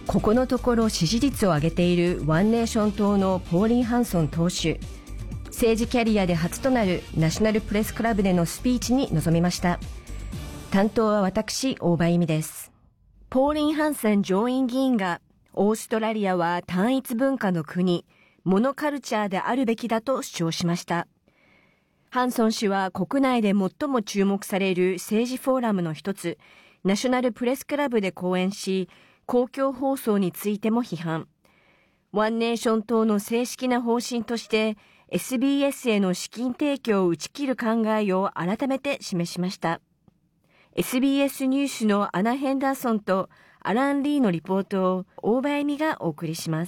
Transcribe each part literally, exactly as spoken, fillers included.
ここのところ支持率を上げているワンネーション党のポーリン・ハンソン党首、政治キャリアで初となるナショナルプレスクラブでのスピーチに臨みました。担当は私、大場由美です。ポーリン・ハンソン上院議員が、オーストラリアは単一文化の国、モノカルチャーであるべきだと主張しました。ハンソン氏は国内で最も注目される政治フォーラムの一つ、ナショナルプレスクラブで講演し、公共放送についても批判。ワンネーション党の正式な方針として、エスビーエス への資金提供を打ち切る考えを改めて示しました。エスビーエス ニュースのアナ・ヘンダーソンとアラン・リーのリポートを大場恵美がお送りします。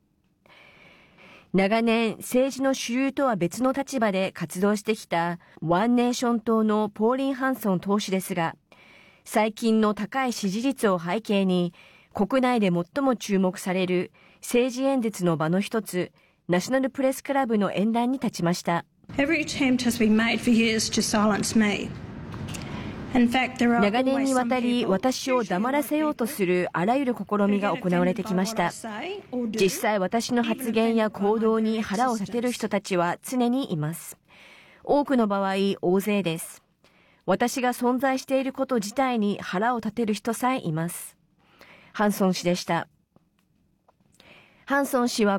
長年、政治の主流とは別の立場で活動してきたワンネーション党のポーリン・ハンソン党首ですが、最近の高い支持率を背景に、国内で最も注目される政治演説の場の一つ、ナショナルプレスクラブの演壇に立ちました。 Every attempt has been made for years to silence me. 長年にわたり私を黙らせようとするあらゆる試みが行われてきました。実際私の発言や行動に腹を立てる人たちは常にいます。多くの場合、大勢です。私が存在していること自体に腹を立てる人さえいます。ハンソン氏でした。ハンソン氏は